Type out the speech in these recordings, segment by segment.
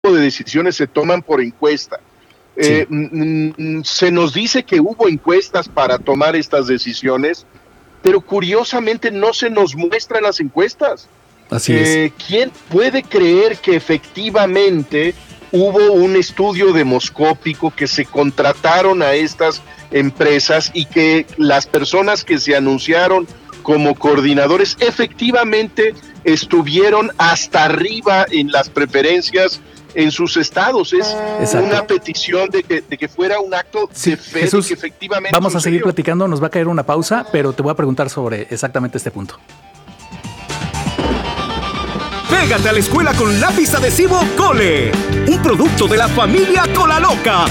de decisiones se toman por encuesta. Sí. Se nos dice que hubo encuestas para tomar estas decisiones, pero curiosamente no se nos muestran las encuestas. Así es. ¿Quién puede creer que efectivamente hubo un estudio demoscópico, que se contrataron a estas empresas y que las personas que se anunciaron como coordinadores efectivamente estuvieron hasta arriba en las preferencias en sus estados? Es Exacto. una petición de que fuera un acto de fe, Jesús, de que efectivamente vamos a seguir sucedió. platicando, nos va a caer una pausa, pero te voy a preguntar sobre exactamente este punto. Pégate a la escuela con lápiz adhesivo Cole, un producto de la familia Colaloca.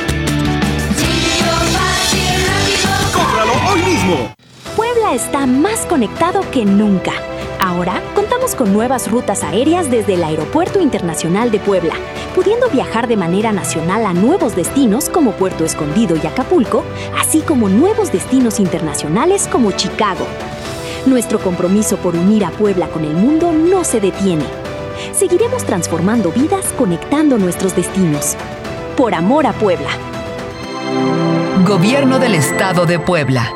¡Cómpralo hoy mismo! Puebla está más conectado que nunca. Ahora contamos con nuevas rutas aéreas desde el Aeropuerto Internacional de Puebla, pudiendo viajar de manera nacional a nuevos destinos como Puerto Escondido y Acapulco, así como nuevos destinos internacionales como Chicago. Nuestro compromiso por unir a Puebla con el mundo no se detiene. Seguiremos transformando vidas, conectando nuestros destinos. Por amor a Puebla. Gobierno del Estado de Puebla.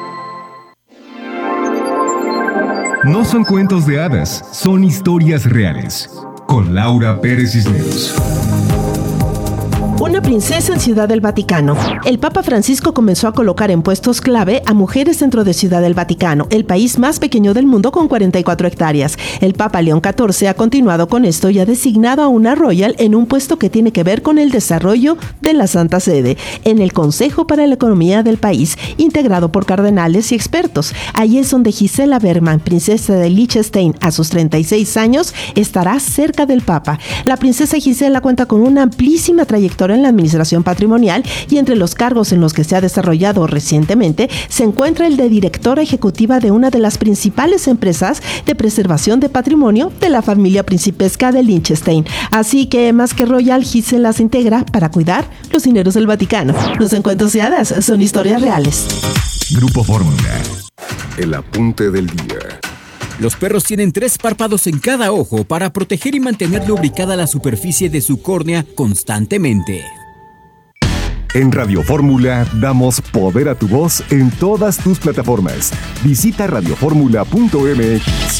No son cuentos de hadas, son historias reales. Con Laura Pérez Cisneros. Una princesa en Ciudad del Vaticano. El Papa Francisco comenzó a colocar en puestos clave a mujeres dentro de Ciudad del Vaticano, el país más pequeño del mundo con 44 hectáreas. El Papa León XIV ha continuado con esto y ha designado a una royal en un puesto que tiene que ver con el desarrollo de la Santa Sede, en el Consejo para la Economía del país, integrado por cardenales y expertos. Ahí es donde Gisela Bergman, princesa de Liechtenstein, a sus 36 años, estará cerca del Papa. La princesa Gisela cuenta con una amplísima trayectoria en la administración patrimonial y entre los cargos en los que se ha desarrollado recientemente se encuentra el de directora ejecutiva de una de las principales empresas de preservación de patrimonio de la familia principesca de Liechtenstein. Así que más que royal, Gisela se integra para cuidar los dineros del Vaticano. Los encuentros de hadas son historias reales. Grupo Fórmula. El apunte del día. Los perros tienen 3 párpados en cada ojo para proteger y mantener lubricada la superficie de su córnea constantemente. En Radio Fórmula damos poder a tu voz en todas tus plataformas. Visita radioformula.mx.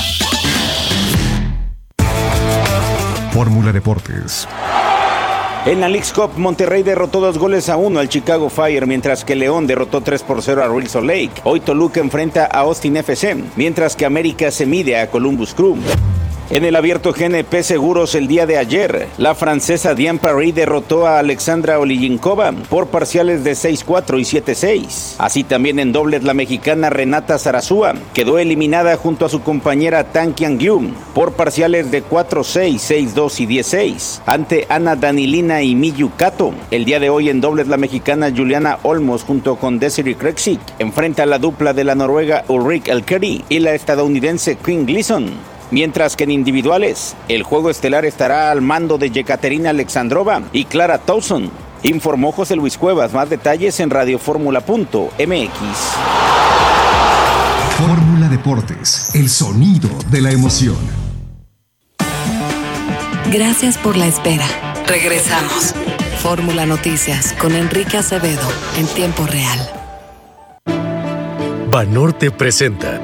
Fórmula Deportes. En la Leagues Cup, Monterrey derrotó 2-1 al Chicago Fire, mientras que León derrotó 3-0 a Real Salt Lake. Hoy Toluca enfrenta a Austin FC, mientras que América se mide a Columbus Crew. En el abierto GNP Seguros el día de ayer, la francesa Diane Paris derrotó a Alexandra Oliyinkova por parciales de 6-4 y 7-6. Así también en dobles la mexicana Renata Zarazúa quedó eliminada junto a su compañera Tan Qian-Yu por parciales de 4-6, 6-2 y 10-6 ante Ana Danilina y Miyu Kato. El día de hoy en dobles la mexicana Juliana Olmos junto con Desiree Kreksik enfrenta a la dupla de la noruega Ulrik Elkeri y la estadounidense Quinn Gleason. Mientras que en individuales, el juego estelar estará al mando de Yekaterina Alexandrova y Clara Towson. Informó José Luis Cuevas. Más detalles en radioformula.mx. Fórmula Deportes, el sonido de la emoción. Gracias por la espera. Regresamos. Fórmula Noticias con Enrique Acevedo en tiempo real. Banorte presenta.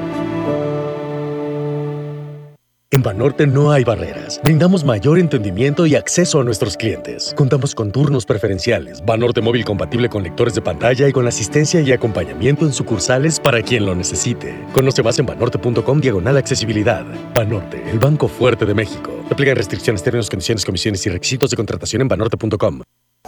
En Banorte no hay barreras. Brindamos mayor entendimiento y acceso a nuestros clientes. Contamos con turnos preferenciales, Banorte móvil compatible con lectores de pantalla y con asistencia y acompañamiento en sucursales para quien lo necesite. Conoce más en banorte.com/accesibilidad. Banorte, el banco fuerte de México. Aplican restricciones, términos, condiciones, comisiones y requisitos de contratación en banorte.com.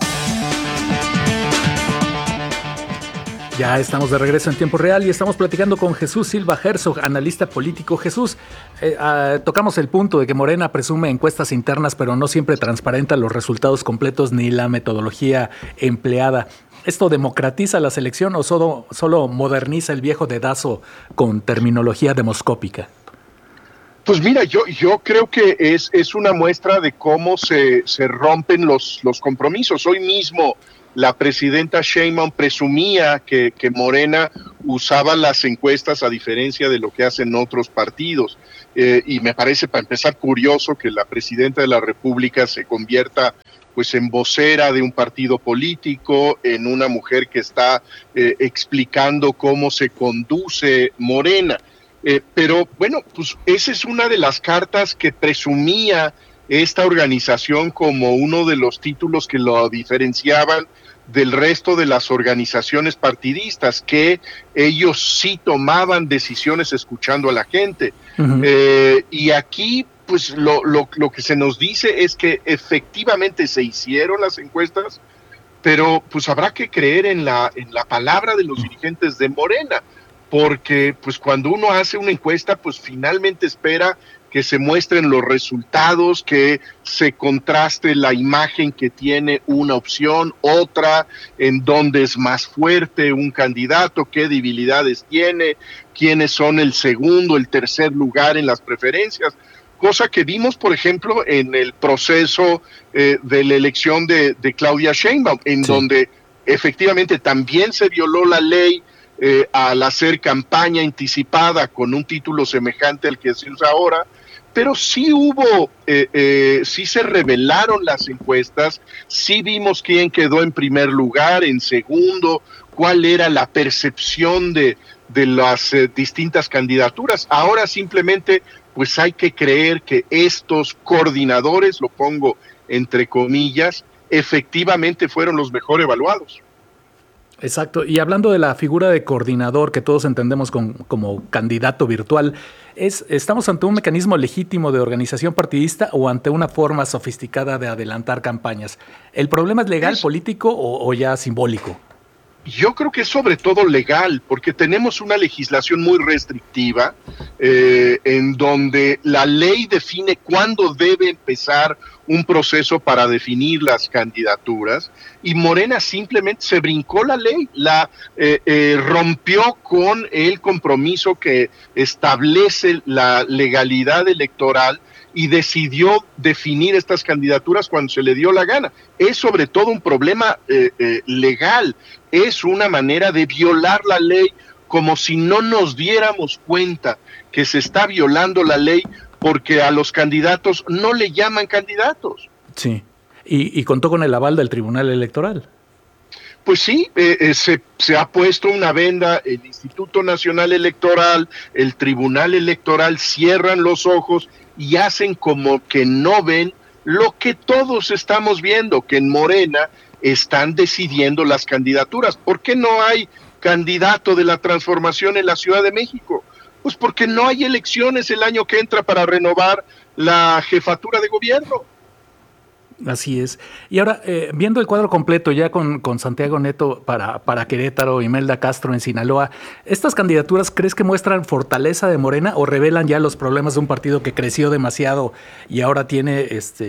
Ya estamos de regreso en tiempo real y estamos platicando con Jesús Silva Herzog, analista político. Jesús, tocamos el punto de que Morena presume encuestas internas, pero no siempre transparenta los resultados completos ni la metodología empleada. ¿Esto democratiza la selección o solo moderniza el viejo dedazo con terminología demoscópica? Pues mira, yo creo que es una muestra de cómo se rompen los compromisos. Hoy mismo la presidenta Sheinbaum presumía que Morena usaba las encuestas a diferencia de lo que hacen otros partidos. Y me parece, para empezar, curioso que la presidenta de la República se convierta pues en vocera de un partido político, en una mujer que está explicando cómo se conduce Morena. Pero bueno, pues esa es una de las cartas que presumía esta organización como uno de los títulos que lo diferenciaban del resto de las organizaciones partidistas, que ellos sí tomaban decisiones escuchando a la gente. Y aquí pues lo que se nos dice es que efectivamente se hicieron las encuestas, pero pues habrá que creer en la palabra de los dirigentes de Morena, porque pues cuando uno hace una encuesta, pues finalmente espera que se muestren los resultados, que se contraste la imagen que tiene una opción, otra, en dónde es más fuerte un candidato, qué debilidades tiene, quiénes son el segundo, el tercer lugar en las preferencias, cosa que vimos, por ejemplo, en el proceso de la elección de Claudia Sheinbaum, en donde efectivamente también se violó la ley al hacer campaña anticipada con un título semejante al que se usa ahora, pero sí hubo, sí se revelaron las encuestas, sí vimos quién quedó en primer lugar, en segundo, cuál era la percepción de las distintas candidaturas. Ahora simplemente pues hay que creer que estos coordinadores, lo pongo entre comillas, efectivamente fueron los mejor evaluados. Exacto. Y hablando de la figura de coordinador que todos entendemos como candidato virtual, ¿estamos ante un mecanismo legítimo de organización partidista o ante una forma sofisticada de adelantar campañas? ¿El problema es legal, político o ya simbólico? Yo creo que es sobre todo legal, porque tenemos una legislación muy restrictiva en donde la ley define cuándo debe empezar un proceso para definir las candidaturas, y Morena simplemente se brincó la ley, rompió con el compromiso que establece la legalidad electoral y decidió definir estas candidaturas cuando se le dio la gana. Es sobre todo un problema legal, es una manera de violar la ley, como si no nos diéramos cuenta que se está violando la ley porque a los candidatos no le llaman candidatos. Sí, y contó con el aval del Tribunal Electoral. Pues sí, se ha puesto una venda, el Instituto Nacional Electoral, el Tribunal Electoral cierran los ojos y hacen como que no ven lo que todos estamos viendo, que en Morena están decidiendo las candidaturas. ¿Por qué no hay candidato de la transformación en la Ciudad de México? Pues porque no hay elecciones el año que entra para renovar la jefatura de gobierno. Así es. Y ahora, viendo el cuadro completo ya con Santiago Neto para Querétaro, Imelda Castro en Sinaloa, ¿estas candidaturas crees que muestran fortaleza de Morena o revelan ya los problemas de un partido que creció demasiado y ahora tiene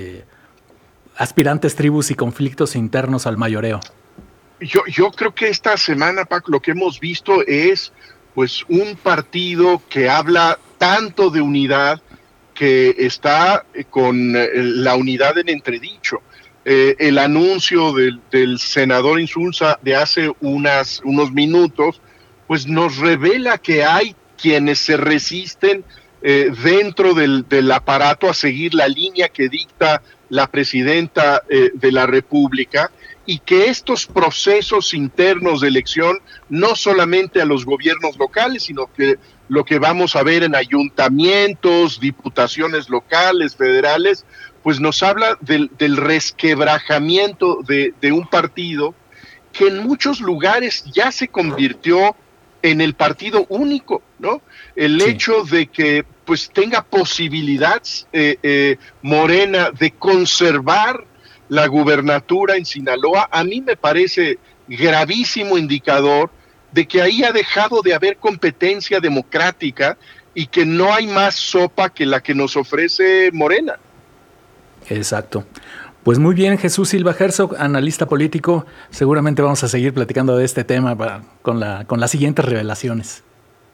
aspirantes, tribus y conflictos internos al mayoreo? Yo creo que esta semana, Paco, lo que hemos visto es pues un partido que habla tanto de unidad, que está con la unidad en entredicho. El anuncio del senador Insulza de hace unos minutos, pues nos revela que hay quienes se resisten dentro del aparato a seguir la línea que dicta la presidenta de la República, y que estos procesos internos de elección, no solamente a los gobiernos locales, sino que lo que vamos a ver en ayuntamientos, diputaciones locales, federales, pues nos habla del resquebrajamiento de un partido que en muchos lugares ya se convirtió en el partido único, ¿no? El hecho de que pues tenga posibilidades Morena de conservar la gubernatura en Sinaloa, a mí me parece gravísimo indicador de que ahí ha dejado de haber competencia democrática y que no hay más sopa que la que nos ofrece Morena. Exacto. Pues muy bien, Jesús Silva Herzog, analista político. Seguramente vamos a seguir platicando de este tema con las siguientes revelaciones.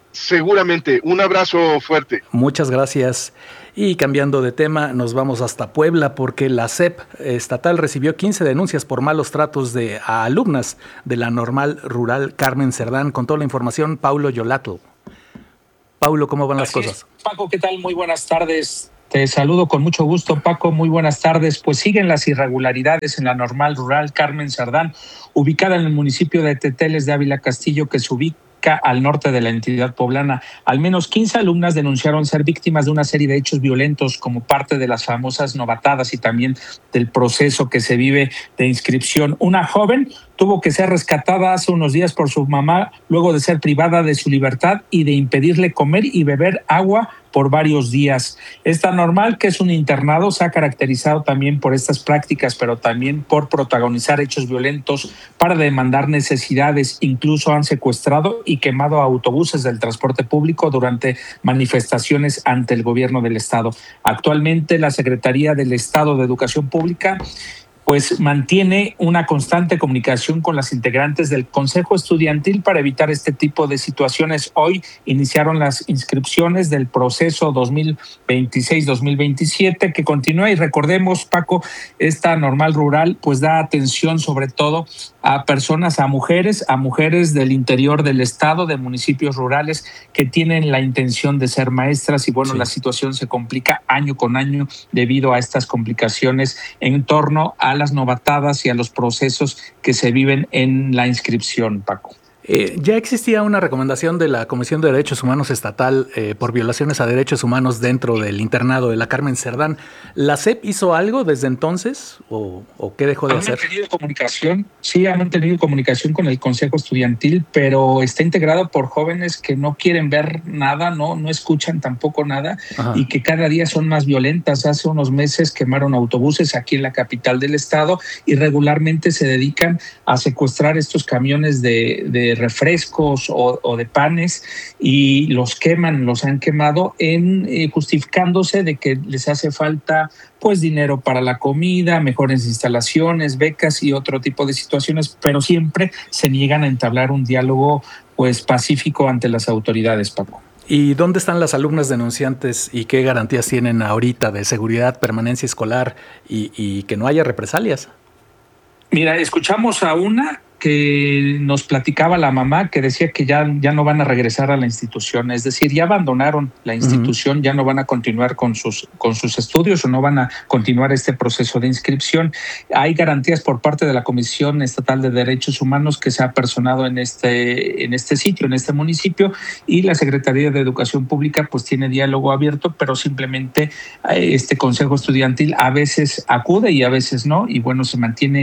Seguramente. Un abrazo fuerte. Muchas gracias. Y cambiando de tema, nos vamos hasta Puebla porque la SEP estatal recibió 15 denuncias por malos tratos a alumnas de la Normal Rural Carmen Cerdán. Con toda la información, Paulo Yolatl. Paulo, ¿cómo van las cosas? Paco, ¿qué tal? Muy buenas tardes. Te saludo con mucho gusto, Paco. Muy buenas tardes. Pues siguen las irregularidades en la Normal Rural Carmen Cerdán, ubicada en el municipio de Teteles de Ávila Castillo, que se ubica al norte de la entidad poblana. Al menos 15 alumnas denunciaron ser víctimas de una serie de hechos violentos como parte de las famosas novatadas y también del proceso que se vive de inscripción. Una joven tuvo que ser rescatada hace unos días por su mamá luego de ser privada de su libertad y de impedirle comer y beber agua por varios días. Esta Normal, que es un internado, se ha caracterizado también por estas prácticas, pero también por protagonizar hechos violentos para demandar necesidades. Incluso han secuestrado y quemado autobuses del transporte público durante manifestaciones ante el gobierno del estado. Actualmente la Secretaría del Estado de Educación Pública pues mantiene una constante comunicación con las integrantes del Consejo Estudiantil para evitar este tipo de situaciones. Hoy iniciaron las inscripciones del proceso 2026-2027 que continúa, y recordemos, Paco, esta Normal Rural pues da atención sobre todo a personas, a mujeres del interior del estado, de municipios rurales que tienen la intención de ser maestras, y bueno, sí, la situación se complica año con año debido a estas complicaciones en torno a las novatadas y a los procesos que se viven en la inscripción, Paco. Ya existía una recomendación de la Comisión de Derechos Humanos Estatal por violaciones a derechos humanos dentro del internado de la Carmen Cerdán. ¿La SEP hizo algo desde entonces o qué dejó de hacer? Han mantenido comunicación con el Consejo Estudiantil, pero está integrado por jóvenes que no quieren ver nada, no escuchan tampoco nada. Ajá. Y que cada día son más violentas. Hace unos meses quemaron autobuses aquí en la capital del estado y regularmente se dedican a secuestrar estos camiones de refrescos o de panes y los han quemado justificándose de que les hace falta pues dinero para la comida, mejores instalaciones, becas y otro tipo de situaciones, pero siempre se niegan a entablar un diálogo pues pacífico ante las autoridades, Paco. ¿Y dónde están las alumnas denunciantes y qué garantías tienen ahorita de seguridad, permanencia escolar y que no haya represalias? Mira, escuchamos a una que nos platicaba la mamá, que decía que ya no van a regresar a la institución, es decir, ya abandonaron la institución, uh-huh. Ya no van a continuar con sus estudios o no van a continuar este proceso de inscripción. Hay garantías por parte de la Comisión Estatal de Derechos Humanos que se ha personado en este sitio, en este municipio, y la Secretaría de Educación Pública pues tiene diálogo abierto, pero simplemente este Consejo Estudiantil a veces acude y a veces no, y bueno, se mantiene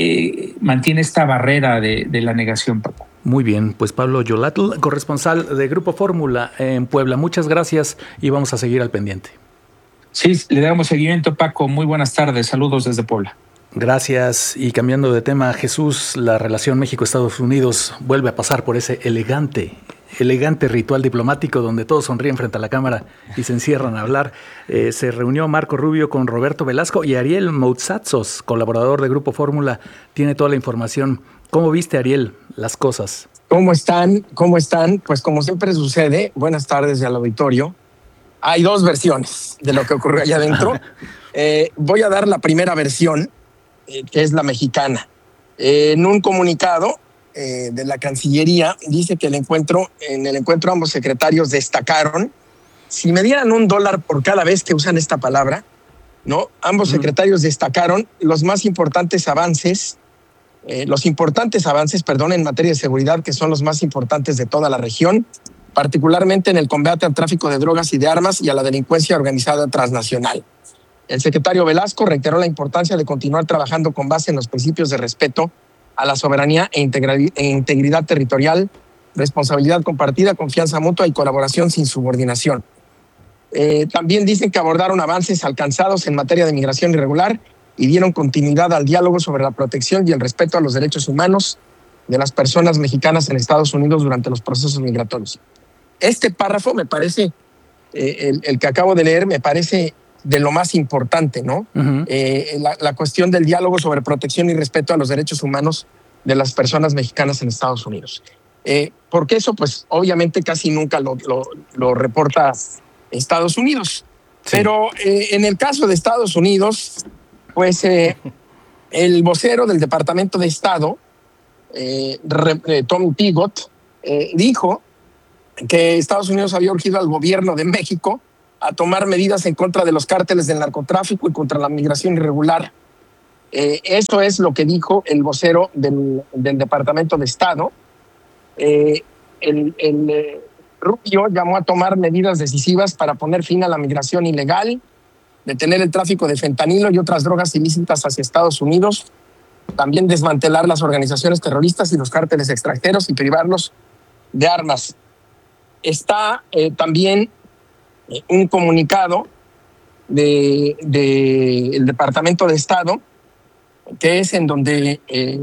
esta barrera de la negación, Paco. Muy bien, pues Pablo Yolatl, corresponsal de Grupo Fórmula en Puebla. Muchas gracias y vamos a seguir al pendiente. Sí, le damos seguimiento, Paco. Muy buenas tardes. Saludos desde Puebla. Gracias. Y cambiando de tema, Jesús, la relación México-Estados Unidos vuelve a pasar por ese elegante ritual diplomático donde todos sonríen frente a la cámara y se encierran a hablar. Se reunió Marco Rubio con Roberto Velasco y Ariel Moutsatsos, colaborador de Grupo Fórmula, tiene toda la información. ¿Cómo viste, Ariel, las cosas? ¿Cómo están? Pues como siempre sucede, buenas tardes al auditorio. Hay dos versiones de lo que ocurrió allá adentro. Voy a dar la primera versión, que es la mexicana. En un comunicado de la Cancillería dice que en el encuentro ambos secretarios destacaron, si me dieran $1 por cada vez que usan esta palabra, ¿no? Ambos secretarios destacaron los importantes avances en materia de seguridad, que son los más importantes de toda la región, particularmente en el combate al tráfico de drogas y de armas y a la delincuencia organizada transnacional. El secretario Velasco reiteró la importancia de continuar trabajando con base en los principios de respeto a la soberanía e integridad territorial, responsabilidad compartida, confianza mutua y colaboración sin subordinación. También dicen que abordaron avances alcanzados en materia de migración irregular y dieron continuidad al diálogo sobre la protección y el respeto a los derechos humanos de las personas mexicanas en Estados Unidos durante los procesos migratorios. Este párrafo me parece, el que acabo de leer, me parece de lo más importante, ¿no? Uh-huh. La cuestión del diálogo sobre protección y respeto a los derechos humanos de las personas mexicanas en Estados Unidos. porque eso pues obviamente casi nunca lo reporta Estados Unidos. Sí. Pero en el caso de Estados Unidos, pues el vocero del Departamento de Estado, Tom Pigott, dijo que Estados Unidos había urgido al gobierno de México a tomar medidas en contra de los cárteles del narcotráfico y contra la migración irregular. Eso es lo que dijo el vocero del Departamento de Estado. Rubio llamó a tomar medidas decisivas para poner fin a la migración ilegal, detener el tráfico de fentanilo y otras drogas ilícitas hacia Estados Unidos, también desmantelar las organizaciones terroristas y los cárteles extranjeros y privarlos de armas. Está también un comunicado del Departamento de Estado, que es en donde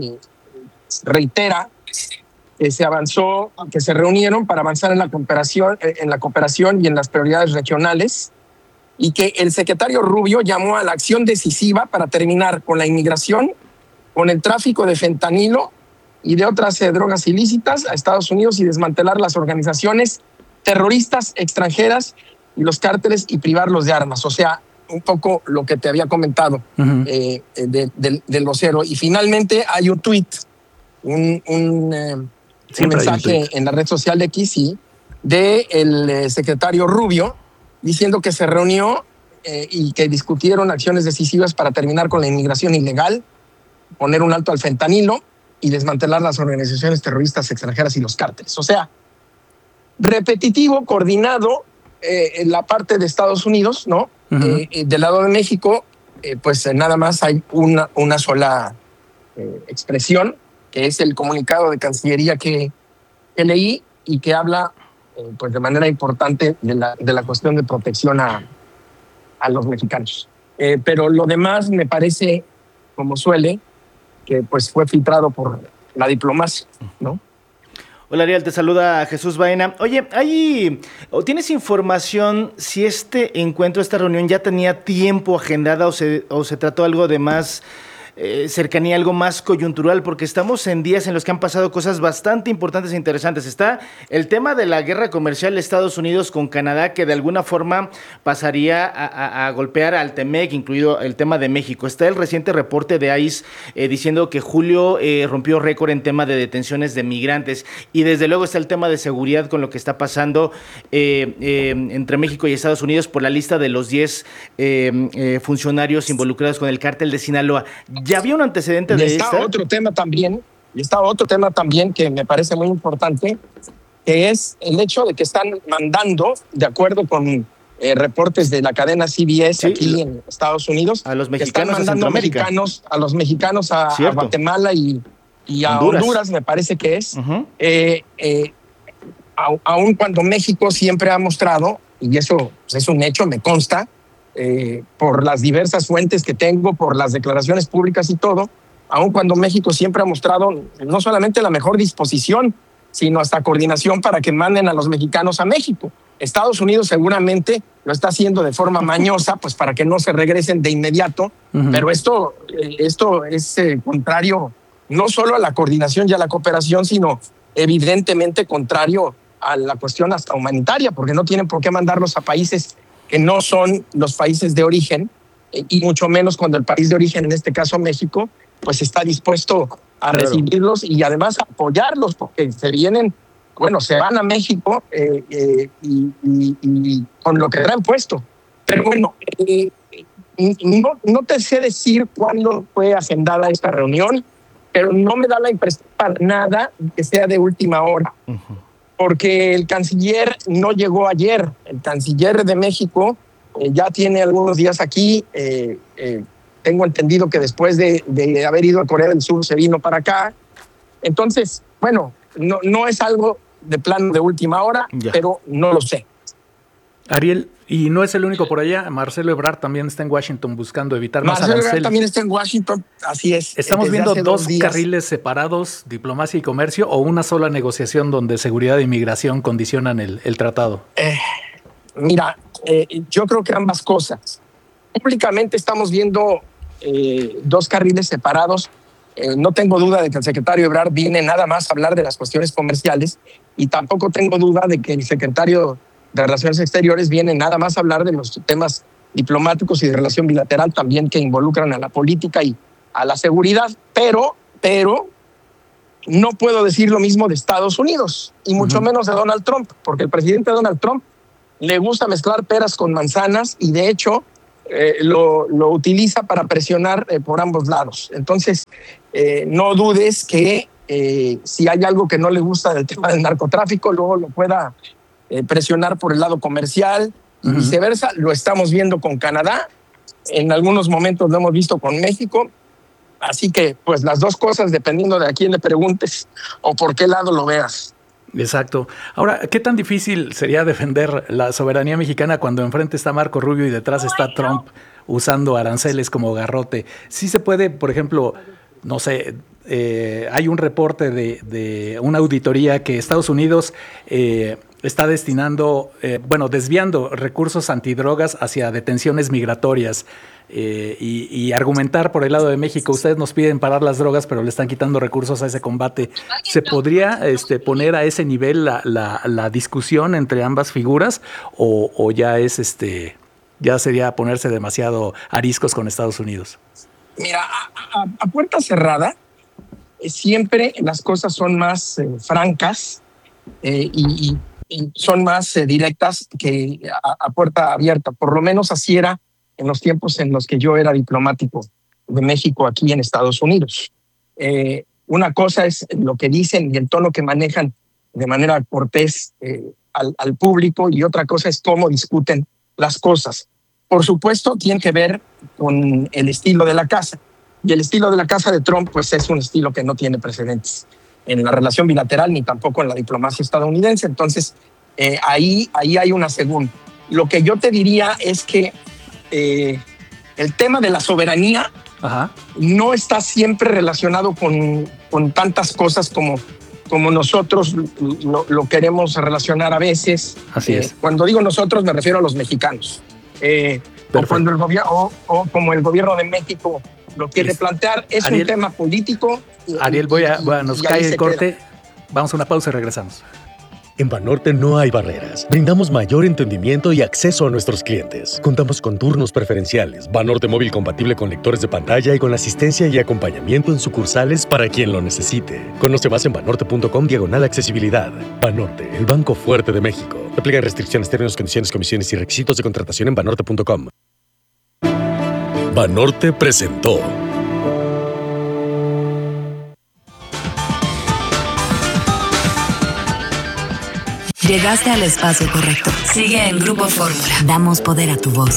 reitera que se avanzó, que se reunieron para avanzar en la cooperación y en las prioridades regionales, y que el secretario Rubio llamó a la acción decisiva para terminar con la inmigración, con el tráfico de fentanilo y de otras drogas ilícitas a Estados Unidos y desmantelar las organizaciones terroristas extranjeras y los cárteles y privarlos de armas. O sea, un poco lo que te había comentado del vocero. Y finalmente hay un tuit, un mensaje en la red social de X, del secretario Rubio, diciendo que se reunió y que discutieron acciones decisivas para terminar con la inmigración ilegal, poner un alto al fentanilo y desmantelar las organizaciones terroristas extranjeras y los cárteles. O sea, repetitivo, coordinado en la parte de Estados Unidos, ¿no? Del lado de México, pues nada más hay una sola expresión, que es el comunicado de Cancillería que leí y que habla pues de manera importante de la cuestión de protección a los mexicanos. Pero lo demás me parece, como suele, que pues fue filtrado por la diplomacia, ¿no? Hola Ariel, te saluda Jesús Baena. Oye, ¿tienes información si este encuentro, esta reunión ya tenía tiempo agendada o se trató algo de más cercanía, algo más coyuntural? Porque estamos en días en los que han pasado cosas bastante importantes e interesantes. Está el tema de la guerra comercial de Estados Unidos con Canadá, que de alguna forma pasaría a golpear al TEMEC, incluido el tema de México. Está el reciente reporte de ICE diciendo que julio rompió récord en tema de detenciones de migrantes. Y desde luego está el tema de seguridad con lo que está pasando entre México y Estados Unidos por la lista de los 10 funcionarios involucrados con el cártel de Sinaloa. ¿Ya había un antecedente de esta? Está otro tema también que me parece muy importante, que es el hecho de que están mandando, de acuerdo con reportes de la cadena CBS aquí en Estados Unidos, a los mexicanos, están mandando a los mexicanos a Guatemala y a Honduras, me parece que es. Aun cuando México siempre ha mostrado, y eso pues, es un hecho, me consta, por las diversas fuentes que tengo, por las declaraciones públicas y todo, aun cuando México siempre ha mostrado no solamente la mejor disposición, sino hasta coordinación para que manden a los mexicanos a México. Estados Unidos seguramente lo está haciendo de forma mañosa, pues para que no se regresen de inmediato, pero esto es contrario no solo a la coordinación y a la cooperación, sino evidentemente contrario a la cuestión hasta humanitaria, porque no tienen por qué mandarlos a países que no son los países de origen, y mucho menos cuando el país de origen, en este caso México, pues está dispuesto a recibirlos y además a apoyarlos, porque se van a México y con lo que traen puesto. Pero bueno, no te sé decir cuándo fue agendada esta reunión, pero no me da la impresión para nada que sea de última hora. Porque el canciller no llegó ayer. El canciller de México ya tiene algunos días aquí. Tengo entendido que después de haber ido a Corea del Sur se vino para acá. Entonces, bueno, no es algo de plano de última hora, pero no lo sé. Ariel, y no es el único por allá. Marcelo Ebrard también está en Washington buscando evitar más aranceles. Marcelo Ebrard también está en Washington, así es. ¿Estamos viendo dos carriles separados, diplomacia y comercio, o una sola negociación donde seguridad e inmigración condicionan el tratado? Mira, yo creo que ambas cosas. Públicamente estamos viendo dos carriles separados No tengo duda de que el secretario Ebrard viene nada más a hablar de las cuestiones comerciales y tampoco tengo duda de que el secretario de Relaciones Exteriores viene nada más a hablar de los temas diplomáticos y de relación bilateral también que involucran a la política y a la seguridad, pero no puedo decir lo mismo de Estados Unidos y mucho menos de Donald Trump, porque el presidente Donald Trump le gusta mezclar peras con manzanas y de hecho lo utiliza para presionar por ambos lados. Entonces, no dudes que si hay algo que no le gusta del tema del narcotráfico, luego lo pueda presionar por el lado comercial y viceversa. Lo estamos viendo con Canadá, en algunos momentos lo hemos visto con México. Así que, pues las dos cosas, dependiendo de a quién le preguntes o por qué lado lo veas. Exacto. Ahora, ¿qué tan difícil sería defender la soberanía mexicana cuando enfrente está Marco Rubio y detrás está Trump usando aranceles como garrote? Sí se puede, por ejemplo, no sé, hay un reporte de una auditoría que Estados Unidos está destinando, desviando recursos antidrogas hacia detenciones migratorias. Y argumentar por el lado de México, ustedes nos piden parar las drogas, pero le están quitando recursos a ese combate. ¿Se podría poner a ese nivel la discusión entre ambas figuras o ya es ya sería ponerse demasiado ariscos con Estados Unidos? Mira, a puerta cerrada siempre las cosas son más francas y son más directas que a puerta abierta. Por lo menos así era en los tiempos en los que yo era diplomático de México aquí en Estados Unidos. Una cosa es lo que dicen y el tono que manejan de manera cortés al público y otra cosa es cómo discuten las cosas. Por supuesto, tiene que ver con el estilo de la casa. Y el estilo de la casa de Trump pues es un estilo que no tiene precedentes en la relación bilateral ni tampoco en la diplomacia estadounidense. Entonces, ahí hay una segunda. Lo que yo te diría es que el tema de la soberanía no está siempre relacionado con tantas cosas como nosotros lo queremos relacionar a veces. Así es. Cuando digo nosotros me refiero a los mexicanos. O cuando el gobierno o como el gobierno de México lo quiere plantear, es Ariel, un tema político. Ariel, nos cae el corte. Vamos a una pausa y regresamos. En Banorte no hay barreras. Brindamos mayor entendimiento y acceso a nuestros clientes. Contamos con turnos preferenciales, Banorte móvil compatible con lectores de pantalla y con asistencia y acompañamiento en sucursales para quien lo necesite. Conoce más en banorte.com/accesibilidad. Banorte, el banco fuerte de México. Aplica restricciones, términos, condiciones, comisiones y requisitos de contratación en banorte.com. Banorte presentó. Llegaste al espacio correcto. Sigue en Grupo Fórmula. Damos poder a tu voz.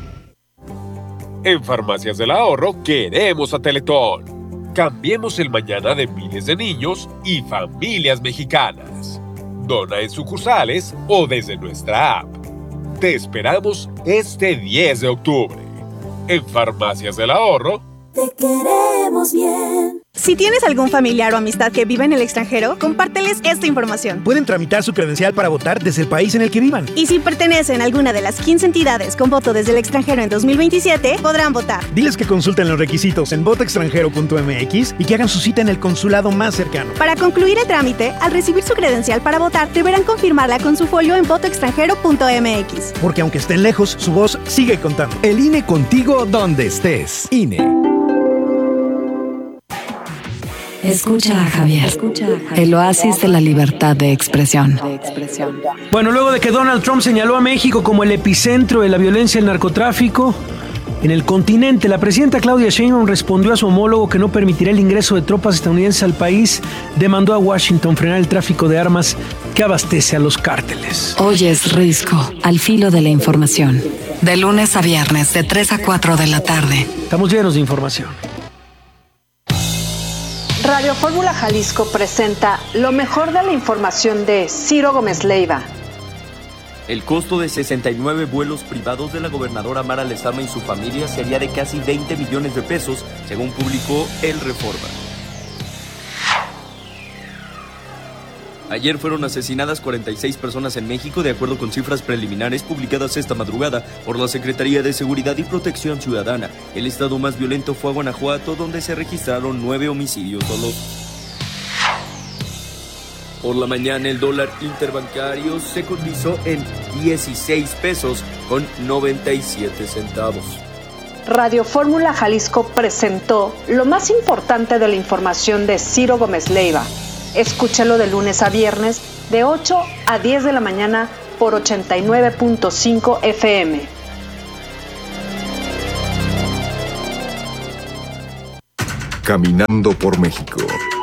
En Farmacias del Ahorro queremos a Teletón. Cambiemos el mañana de miles de niños y familias mexicanas. Dona en sucursales o desde nuestra app. Te esperamos este 10 de octubre. En Farmacias del Ahorro. Te queremos bien. Si tienes algún familiar o amistad que vive en el extranjero, compárteles esta información. Pueden tramitar su credencial para votar desde el país en el que vivan. Y si pertenecen a alguna de las 15 entidades con voto desde el extranjero en 2027, podrán votar. Diles que consulten los requisitos en votoextranjero.mx y que hagan su cita en el consulado más cercano. Para concluir el trámite, al recibir su credencial para votar, deberán confirmarla con su folio en votoextranjero.mx. Porque aunque estén lejos, su voz sigue contando. El INE contigo donde estés. INE. Escucha a Javier. El oasis de la libertad de expresión. Bueno, luego de que Donald Trump señaló a México como el epicentro de la violencia y el narcotráfico en el continente, la presidenta Claudia Sheinbaum respondió a su homólogo que no permitirá el ingreso de tropas estadounidenses al país. Demandó a Washington frenar el tráfico de armas que abastece a los cárteles. Hoy es Risco, al filo de la información. De lunes a viernes, de 3 a 4 de la tarde. Estamos llenos de información. Radio Fórmula Jalisco presenta lo mejor de la información de Ciro Gómez Leiva. El costo de 69 vuelos privados de la gobernadora Mara Lezama y su familia sería de casi 20 millones de pesos, según publicó El Reforma. Ayer fueron asesinadas 46 personas en México, de acuerdo con cifras preliminares publicadas esta madrugada por la Secretaría de Seguridad y Protección Ciudadana. El estado más violento fue Guanajuato, donde se registraron 9 homicidios dolosos. Por la mañana el dólar interbancario se cotizó en 16 pesos con 97 centavos. Radio Fórmula Jalisco presentó lo más importante de la información de Ciro Gómez Leiva. Escúchalo de lunes a viernes de 8 a 10 de la mañana por 89.5 FM. Caminando por México.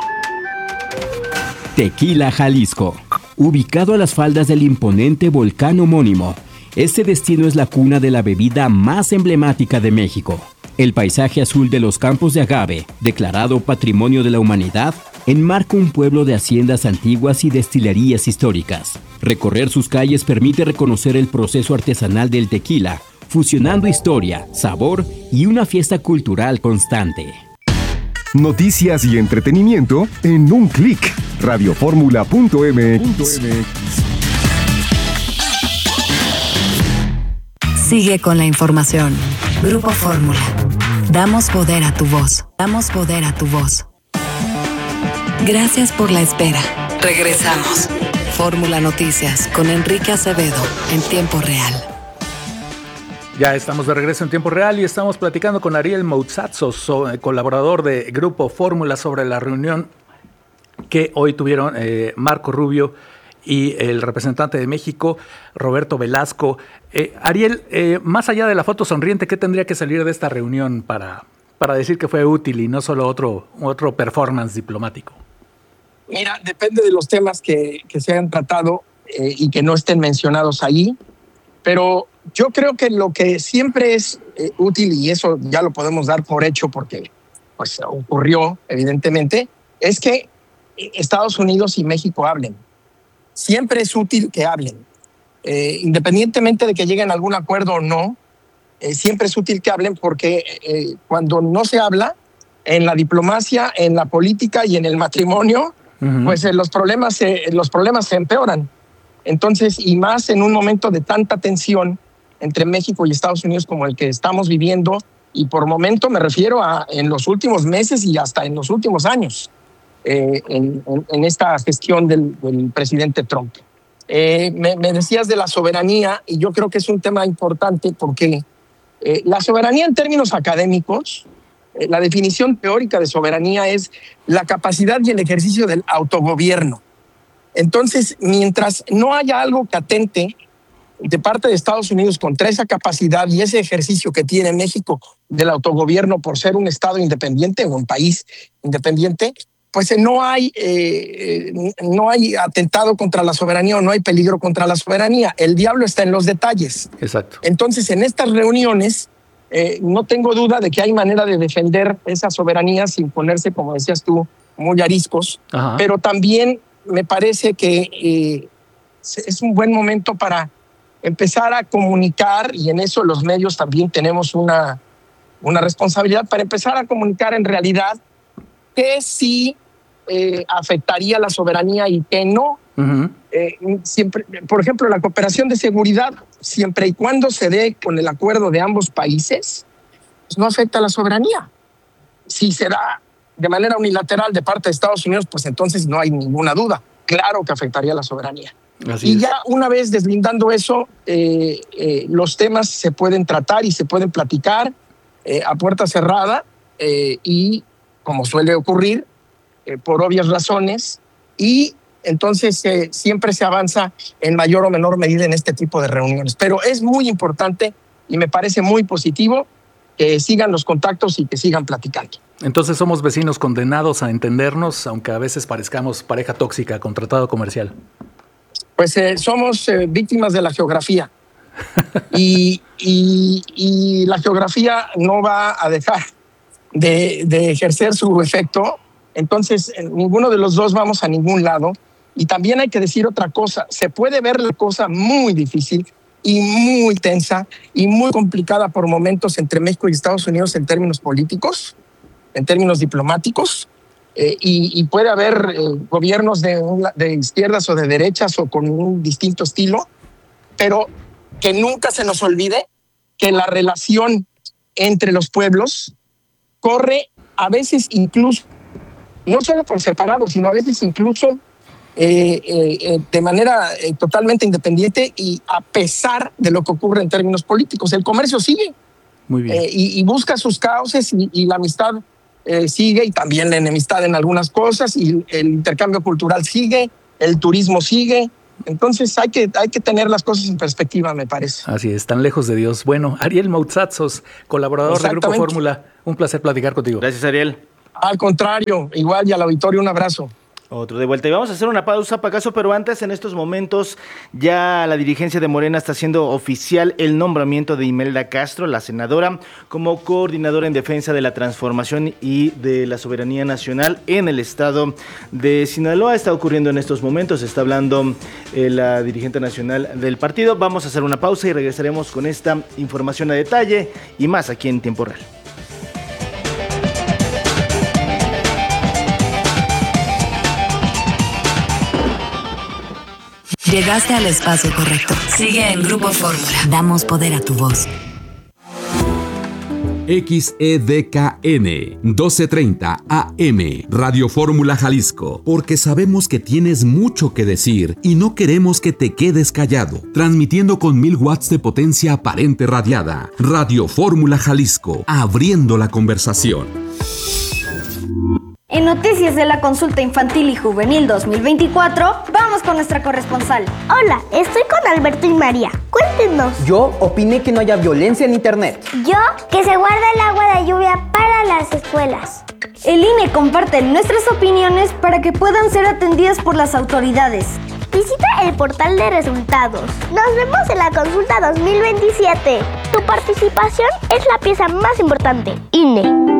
Tequila, Jalisco. Ubicado a las faldas del imponente volcán homónimo, este destino es la cuna de la bebida más emblemática de México. El paisaje azul de los campos de agave, declarado Patrimonio de la Humanidad, enmarca un pueblo de haciendas antiguas y destilerías históricas. Recorrer sus calles permite reconocer el proceso artesanal del tequila, fusionando historia, sabor y una fiesta cultural constante. Noticias y entretenimiento en un clic. Radioformula.mx. Sigue con la información. Grupo Fórmula. Damos poder a tu voz. Damos poder a tu voz. Gracias por la espera. Regresamos. Fórmula Noticias con Enrique Acevedo en tiempo real. Ya estamos de regreso en tiempo real y estamos platicando con Ariel Moutsatsos, colaborador de Grupo Fórmula, sobre la reunión que hoy tuvieron Marco Rubio y el representante de México, Roberto Velasco. Ariel, más allá de la foto sonriente, ¿qué tendría que salir de esta reunión para decir que fue útil y no solo otro performance diplomático? Mira, depende de los temas que se hayan tratado y que no estén mencionados allí, pero yo creo que lo que siempre es útil, y eso ya lo podemos dar por hecho porque pues ocurrió evidentemente, es que Estados Unidos y México hablen. Siempre es útil que hablen. Independientemente de que lleguen a algún acuerdo o no, siempre es útil que hablen porque cuando no se habla, en la diplomacia, en la política y en el matrimonio, pues los problemas se empeoran. Entonces, y más en un momento de tanta tensión entre México y Estados Unidos como el que estamos viviendo, y por momento me refiero a en los últimos meses y hasta en los últimos años, en esta gestión del presidente Trump. Me decías de la soberanía, y yo creo que es un tema importante porque la soberanía en términos académicos, la definición teórica de soberanía es la capacidad y el ejercicio del autogobierno. Entonces, mientras no haya algo patente de parte de Estados Unidos contra esa capacidad y ese ejercicio que tiene México del autogobierno por ser un estado independiente o un país independiente, pues no hay atentado contra la soberanía o no hay peligro contra la soberanía. El diablo está en los detalles. Exacto. Entonces, en estas reuniones, no tengo duda de que hay manera de defender esa soberanía sin ponerse, como decías tú, muy ariscos. Ajá. Pero también me parece que es un buen momento para empezar a comunicar, y en eso los medios también tenemos una responsabilidad, para empezar a comunicar en realidad qué sí afectaría la soberanía y qué no. Siempre, por ejemplo, la cooperación de seguridad, siempre y cuando se dé con el acuerdo de ambos países, pues no afecta a la soberanía. Si se da de manera unilateral de parte de Estados Unidos, pues entonces no hay ninguna duda. Claro que afectaría a la soberanía. Y ya una vez deslindando eso, los temas se pueden tratar y se pueden platicar a puerta cerrada y, como suele ocurrir, por obvias razones, y entonces siempre se avanza en mayor o menor medida en este tipo de reuniones. Pero es muy importante y me parece muy positivo que sigan los contactos y que sigan platicando. Entonces somos vecinos condenados a entendernos, aunque a veces parezcamos pareja tóxica con tratado comercial. Pues somos víctimas de la geografía y la geografía no va a dejar de ejercer su efecto. Entonces ninguno de los dos vamos a ningún lado. Y también hay que decir otra cosa, se puede ver la cosa muy difícil y muy tensa y muy complicada por momentos entre México y Estados Unidos en términos políticos, en términos diplomáticos, y puede haber gobiernos de izquierdas o de derechas o con un distinto estilo, pero que nunca se nos olvide que la relación entre los pueblos corre a veces incluso, no solo por separado, sino a veces incluso de manera totalmente independiente y a pesar de lo que ocurre en términos políticos. El comercio sigue. Muy bien. Y busca sus cauces y la amistad sigue, y también la enemistad en algunas cosas, y el intercambio cultural sigue, el turismo sigue. Entonces hay que tener las cosas en perspectiva, me parece. Así es, tan lejos de Dios. Bueno, Ariel Moutsatsos, colaborador de Grupo Fórmula, un placer platicar contigo. Gracias, Ariel. Al contrario, igual, y al auditorio un abrazo. Otro de vuelta. Y vamos a hacer una pausa, Pacaso, pero antes, en estos momentos, ya la dirigencia de Morena está haciendo oficial el nombramiento de Imelda Castro, la senadora, como coordinadora en defensa de la transformación y de la soberanía nacional en el estado de Sinaloa. Está ocurriendo en estos momentos, está hablando la dirigente nacional del partido. Vamos a hacer una pausa y regresaremos con esta información a detalle y más aquí en Tiempo Real. Llegaste al espacio correcto. Sigue en Grupo Fórmula. Damos poder a tu voz. XEDKN 1230 AM Radio Fórmula Jalisco, porque sabemos que tienes mucho que decir y no queremos que te quedes callado. Transmitiendo con 1000 watts de potencia aparente radiada. Radio Fórmula Jalisco, abriendo la conversación. En Noticias de la Consulta Infantil y Juvenil 2024, vamos con nuestra corresponsal. Hola, estoy con Alberto y María. Cuéntenos. Yo opiné que no haya violencia en internet. Yo, que se guarde el agua de lluvia para las escuelas. El INE comparte nuestras opiniones para que puedan ser atendidas por las autoridades. Visita el portal de resultados. Nos vemos en la consulta 2027. Tu participación es la pieza más importante. INE.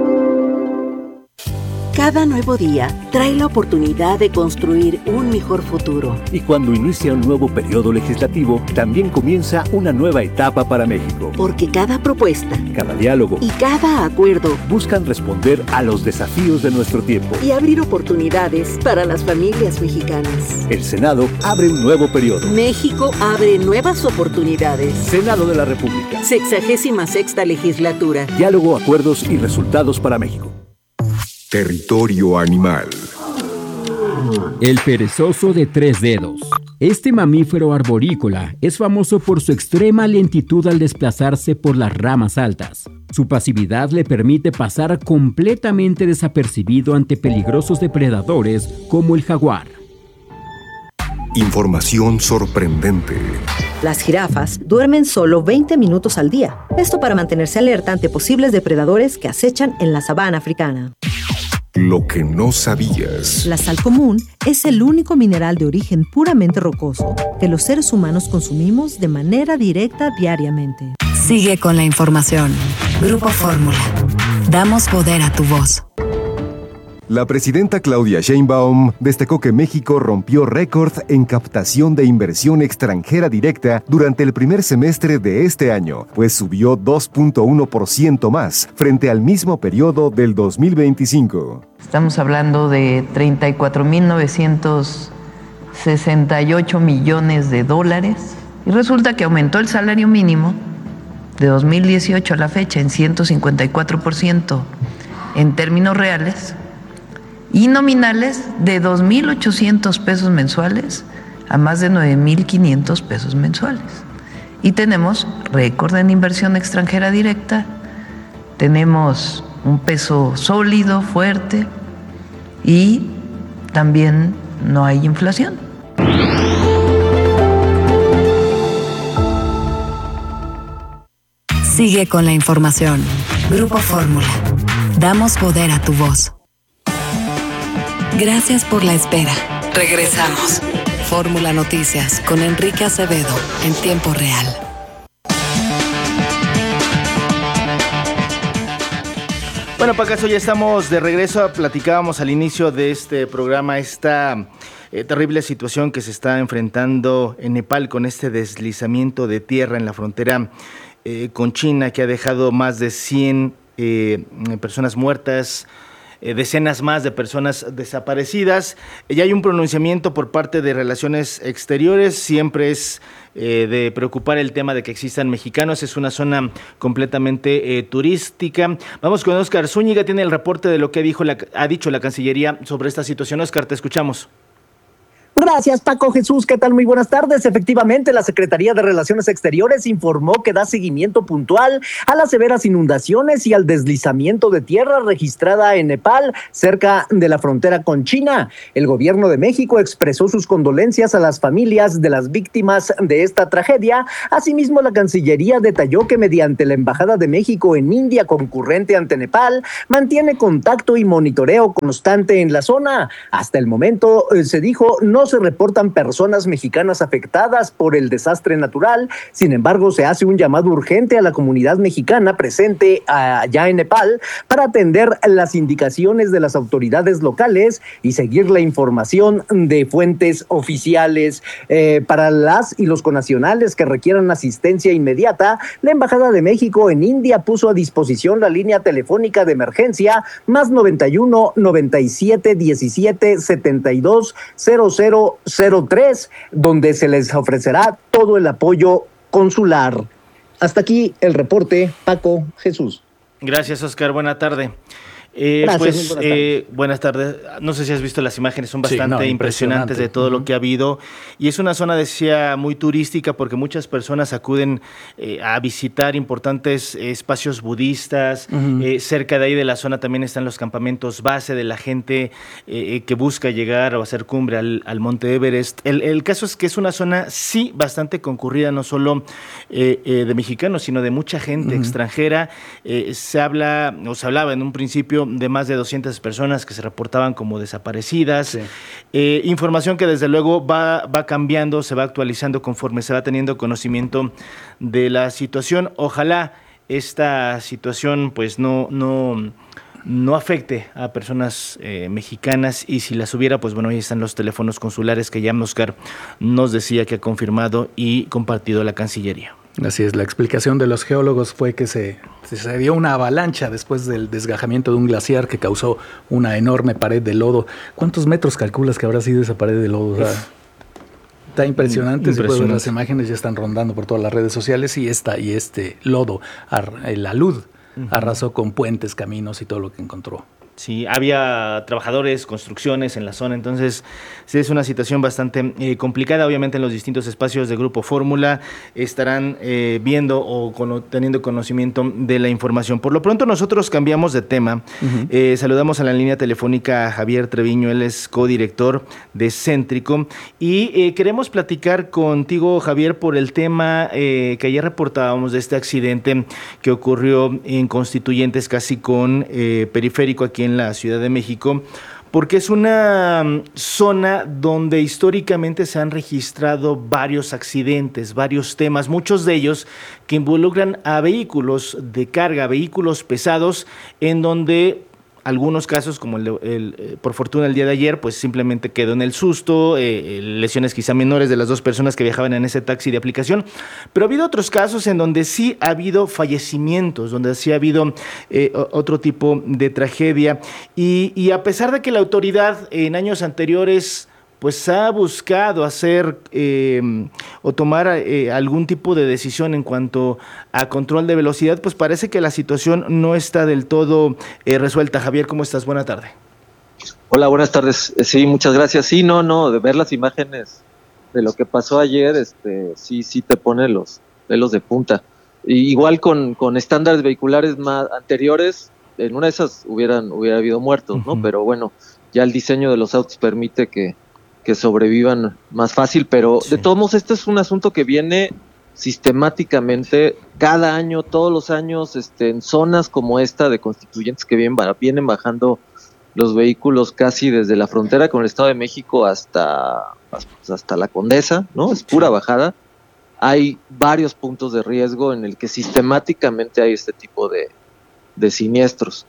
Cada nuevo día trae la oportunidad de construir un mejor futuro. Y cuando inicia un nuevo periodo legislativo, también comienza una nueva etapa para México. Porque cada propuesta, cada diálogo y cada acuerdo buscan responder a los desafíos de nuestro tiempo y abrir oportunidades para las familias mexicanas. El Senado abre un nuevo periodo. México abre nuevas oportunidades. Senado de la República. 66ª legislatura. Diálogo, acuerdos y resultados para México. Territorio animal. El perezoso de 3 dedos. Este mamífero arborícola es famoso por su extrema lentitud al desplazarse por las ramas altas. Su pasividad le permite pasar completamente desapercibido ante peligrosos depredadores como el jaguar. Información sorprendente. Las jirafas duermen solo 20 minutos al día. Esto para mantenerse alerta ante posibles depredadores que acechan en la sabana africana. Lo que no sabías. La sal común es el único mineral de origen puramente rocoso que los seres humanos consumimos de manera directa diariamente. Sigue con la información. Grupo Fórmula. Damos poder a tu voz. La presidenta Claudia Sheinbaum destacó que México rompió récord en captación de inversión extranjera directa durante el primer semestre de este año, pues subió 2.1% más frente al mismo periodo del 2025. Estamos hablando de 34.968 millones de dólares y resulta que aumentó el salario mínimo de 2018 a la fecha en 154% en términos reales y nominales de 2.800 pesos mensuales a más de 9.500 pesos mensuales. Y tenemos récord en inversión extranjera directa, tenemos un peso sólido, fuerte y también no hay inflación. Sigue con la información. Grupo Fórmula. Damos poder a tu voz. Gracias por la espera. Regresamos. Fórmula Noticias con Enrique Acevedo en tiempo real. Bueno, Pacaso, ya estamos de regreso. Platicábamos al inicio de este programa esta terrible situación que se está enfrentando en Nepal con este deslizamiento de tierra en la frontera con China, que ha dejado más de 100 personas muertas, decenas más de personas desaparecidas. Ya hay un pronunciamiento por parte de Relaciones Exteriores, siempre es de preocupar el tema de que existan mexicanos, es una zona completamente turística. Vamos con Óscar Zúñiga, tiene el reporte de lo que ha dicho la Cancillería sobre esta situación. Óscar, te escuchamos. Gracias, Paco. Jesús, ¿qué tal? Muy buenas tardes. Efectivamente, la Secretaría de Relaciones Exteriores informó que da seguimiento puntual a las severas inundaciones y al deslizamiento de tierra registrada en Nepal, cerca de la frontera con China. El gobierno de México expresó sus condolencias a las familias de las víctimas de esta tragedia. Asimismo, la Cancillería detalló que mediante la Embajada de México en India, concurrente ante Nepal, mantiene contacto y monitoreo constante en la zona. Hasta el momento, se dijo, no se reportan personas mexicanas afectadas por el desastre natural. Sin embargo, se hace un llamado urgente a la comunidad mexicana presente allá en Nepal para atender las indicaciones de las autoridades locales y seguir la información de fuentes oficiales. Para las y los connacionales que requieran asistencia inmediata, la Embajada de México en India puso a disposición la línea telefónica de emergencia más 91 97 17 72 0003, donde se les ofrecerá todo el apoyo consular. Hasta aquí el reporte, Paco, Jesús. Gracias, Óscar. Buena tarde. Gracias, buenas tardes. No sé si has visto las imágenes, son bastante impresionantes de todo lo que ha habido. Y es una zona, decía, muy turística porque muchas personas acuden a visitar importantes espacios budistas. Cerca de ahí de la zona también están los campamentos base de la gente que busca llegar o hacer cumbre al Monte Everest. El caso es que es una zona, sí, bastante concurrida, no solo de mexicanos, sino de mucha gente extranjera. Se hablaba en un principio de más de 200 personas que se reportaban como desaparecidas. Sí. Información que desde luego va cambiando, se va actualizando conforme se va teniendo conocimiento de la situación. Ojalá esta situación pues no afecte a personas mexicanas, y si las hubiera, pues bueno, ahí están los teléfonos consulares que ya Óscar nos decía que ha confirmado y compartido la Cancillería. Así es, la explicación de los geólogos fue que se dio una avalancha después del desgajamiento de un glaciar que causó una enorme pared de lodo. ¿Cuántos metros calculas que habrá sido esa pared de lodo? O sea, está impresionante. Si puedes ver las imágenes, ya están rondando por todas las redes sociales, y este lodo, la alud, arrasó con puentes, caminos y todo lo que encontró. Sí, había trabajadores, construcciones en la zona, entonces sí es una situación bastante complicada. Obviamente en los distintos espacios de Grupo Fórmula estarán viendo o teniendo conocimiento de la información. Por lo pronto nosotros cambiamos de tema. Saludamos a la línea telefónica a Javier Treviño, él es codirector de Céntrico, y queremos platicar contigo, Javier, por el tema que ayer reportábamos de este accidente que ocurrió en Constituyentes, casi con Periférico, aquí en la Ciudad de México, porque es una zona donde históricamente se han registrado varios accidentes, varios temas, muchos de ellos que involucran a vehículos de carga, vehículos pesados, en donde algunos casos, como por fortuna el día de ayer, pues simplemente quedó en el susto, lesiones quizá menores de las dos personas que viajaban en ese taxi de aplicación, pero ha habido otros casos en donde sí ha habido fallecimientos, donde sí ha habido otro tipo de tragedia, y a pesar de que la autoridad en años anteriores pues ha buscado hacer o tomar algún tipo de decisión en cuanto a control de velocidad, pues parece que la situación no está del todo resuelta. Javier, ¿cómo estás? Buena tarde. Hola, buenas tardes. Sí, muchas gracias. Sí, de ver las imágenes de lo que pasó ayer, sí te pone los pelos de punta. Y igual con estándares vehiculares más anteriores, en una de esas hubiera habido muertos, ¿no? Pero bueno, ya el diseño de los autos permite que sobrevivan más fácil, pero sí. De todos modos, este es un asunto que viene sistemáticamente cada año, todos los años, en zonas como esta de Constituyentes, que vienen bajando los vehículos casi desde la frontera con el Estado de México hasta la Condesa, ¿no? Es pura bajada. Hay varios puntos de riesgo en el que sistemáticamente hay este tipo de siniestros.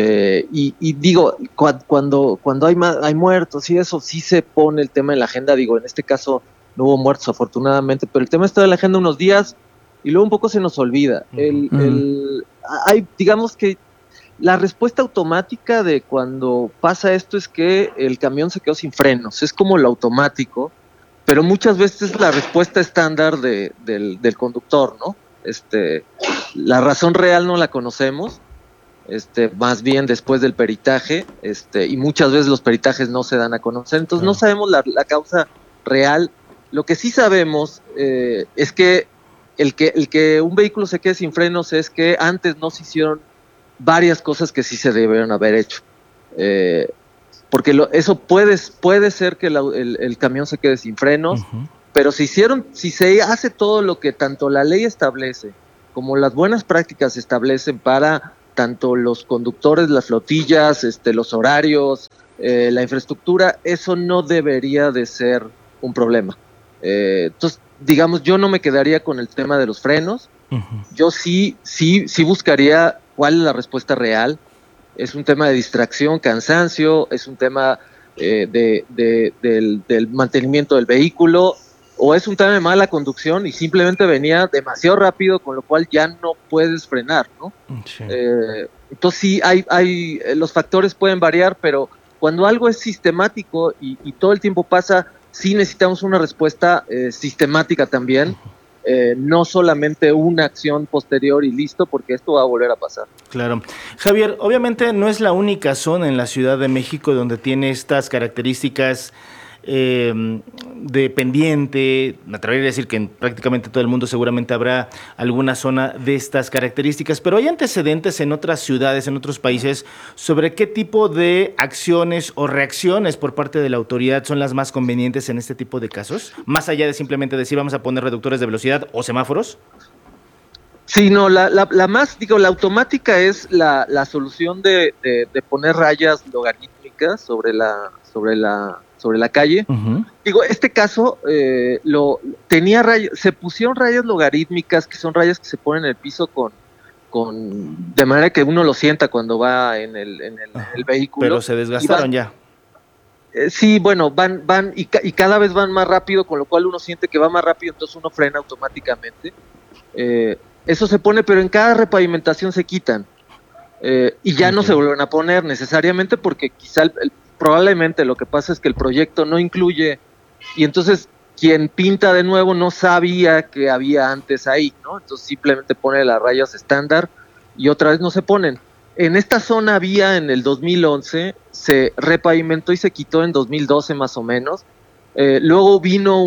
Y digo, cuando hay muertos y eso, sí se pone el tema en la agenda. Digo, en este caso no hubo muertos afortunadamente, pero el tema está en la agenda unos días y luego un poco se nos olvida. Digamos que La respuesta automática de cuando pasa esto es que el camión se quedó sin frenos, es como lo automático, pero muchas veces es la respuesta estándar del conductor, ¿no? La razón real no la conocemos, más bien después del peritaje, y muchas veces los peritajes no se dan a conocer, entonces no sabemos la causa real. Lo que sí sabemos es que el que un vehículo se quede sin frenos es que antes no se hicieron varias cosas que sí se debieron haber hecho, porque eso puede ser que el camión se quede sin frenos, pero si se hace todo lo que tanto la ley establece como las buenas prácticas establecen para tanto los conductores, las flotillas, los horarios, la infraestructura, eso no debería de ser un problema. Entonces, digamos, yo no me quedaría con el tema de los frenos. Yo sí buscaría cuál es la respuesta real. Es un tema de distracción, cansancio, es un tema del mantenimiento del vehículo, o es un tema de mala conducción y simplemente venía demasiado rápido, con lo cual ya no puedes frenar, ¿no? Sí. Entonces sí, los factores pueden variar, pero cuando algo es sistemático y todo el tiempo pasa, sí necesitamos una respuesta sistemática también. No solamente una acción posterior y listo, porque esto va a volver a pasar. Claro. Javier, obviamente no es la única zona en la Ciudad de México donde tiene estas características de pendiente. Me atrevería a decir que en prácticamente todo el mundo seguramente habrá alguna zona de estas características, pero ¿hay antecedentes en otras ciudades, en otros países, sobre qué tipo de acciones o reacciones por parte de la autoridad son las más convenientes en este tipo de casos? Más allá de simplemente decir vamos a poner reductores de velocidad o semáforos. Sí, no, la la automática es la solución de poner rayas logarítmicas sobre la calle. Este caso tenía rayas, se pusieron rayas logarítmicas, que son rayas que se ponen en el piso de manera que uno lo sienta cuando va en el vehículo. Pero se desgastaron ya. Sí, bueno, van y cada vez van más rápido, con lo cual uno siente que va más rápido, entonces uno frena automáticamente. Eso se pone, pero en cada repavimentación se quitan. Y ya no se vuelven a poner necesariamente, porque quizá probablemente lo que pasa es que el proyecto no incluye, y entonces quien pinta de nuevo no sabía que había antes ahí, ¿no? Entonces simplemente pone las rayas estándar y otra vez no se ponen. En esta zona había en el 2011, se repavimentó y se quitó en 2012 más o menos. Luego vino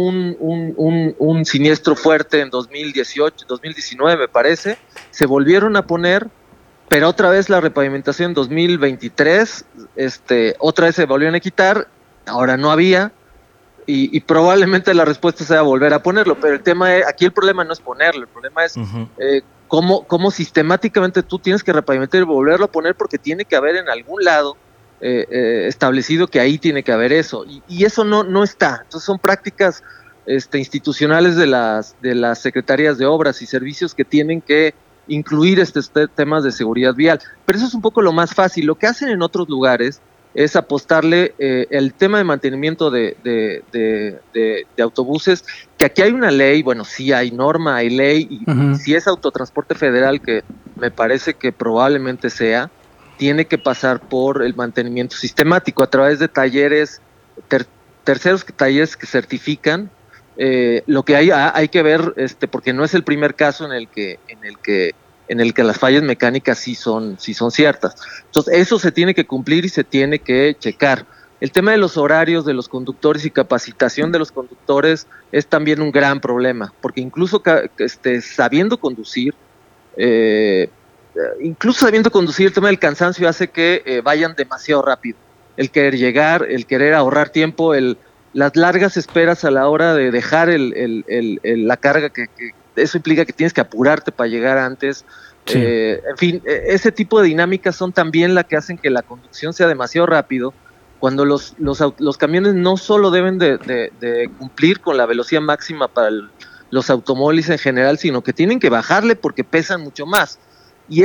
un siniestro fuerte en 2019 me parece, se volvieron a poner, pero otra vez la repavimentación en 2023, otra vez se volvieron a quitar, ahora no había, y probablemente la respuesta sea volver a ponerlo, pero aquí el problema no es ponerlo, el problema es cómo sistemáticamente tú tienes que repavimentar y volverlo a poner, porque tiene que haber en algún lado establecido que ahí tiene que haber eso, y eso no está. Entonces son prácticas institucionales de las secretarías de obras y servicios que tienen que incluir estos temas de seguridad vial, pero eso es un poco lo más fácil. Lo que hacen en otros lugares es apostarle el tema de mantenimiento de autobuses, que aquí hay una ley, bueno, sí hay norma, hay ley, y si es autotransporte federal, que me parece que probablemente sea, tiene que pasar por el mantenimiento sistemático a través de talleres, terceros talleres que certifican. Lo que hay que ver, porque no es el primer caso en el que las fallas mecánicas sí son ciertas. Entonces eso se tiene que cumplir y se tiene que checar. El tema de los horarios de los conductores y capacitación de los conductores es también un gran problema, porque incluso sabiendo conducir, el tema del cansancio hace que vayan demasiado rápido. El querer llegar, el querer ahorrar tiempo, las largas esperas a la hora de dejar la carga, que eso implica que tienes que apurarte para llegar antes. Sí. En fin, ese tipo de dinámicas son también las que hacen que la conducción sea demasiado rápido, cuando los camiones no solo deben de cumplir con la velocidad máxima para los automóviles en general, sino que tienen que bajarle porque pesan mucho más. Y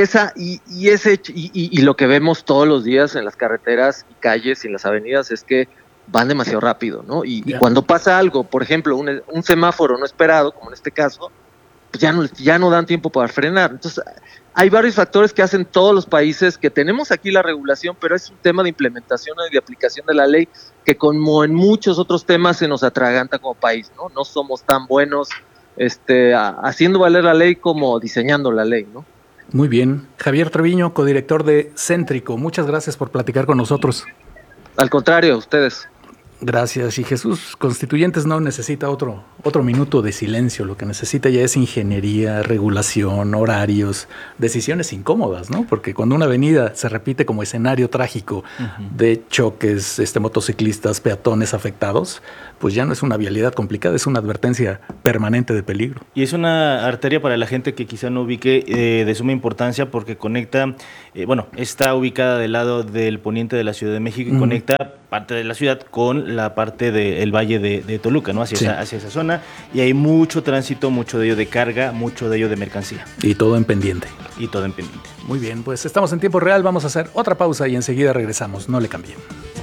lo que vemos todos los días en las carreteras y calles y en las avenidas es que van demasiado rápido, ¿no? Y cuando pasa algo, por ejemplo, un semáforo no esperado, como en este caso, pues ya no dan tiempo para frenar. Entonces, hay varios factores que hacen todos los países, que tenemos aquí la regulación, pero es un tema de implementación y de aplicación de la ley que, como en muchos otros temas, se nos atraganta como país, ¿no? No somos tan buenos haciendo valer la ley como diseñando la ley, ¿no? Muy bien. Javier Treviño, codirector de Céntrico, muchas gracias por platicar con nosotros. Al contrario, ustedes. Gracias. Y Jesús, Constituyentes no necesita otro minuto de silencio. Lo que necesita ya es ingeniería, regulación, horarios, decisiones incómodas, ¿no? Porque cuando una avenida se repite como escenario trágico de choques, motociclistas, peatones afectados, pues ya no es una vialidad complicada, es una advertencia permanente de peligro. Y es una arteria para la gente que quizá no ubique de suma importancia porque conecta, está ubicada del lado del poniente de la Ciudad de México y conecta parte de la ciudad con la parte del valle de Toluca, ¿no? Hacia esa zona, y hay mucho tránsito, mucho de ello de carga, mucho de ello de mercancía. Y todo en pendiente. Muy bien, pues estamos en tiempo real, vamos a hacer otra pausa y enseguida regresamos, no le cambien.